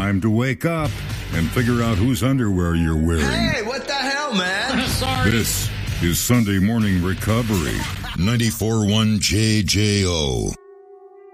Time to wake up and figure out whose underwear you're wearing. Hey, what the hell, man? Sorry. This is Sunday Morning Recovery. 94.1 JJO.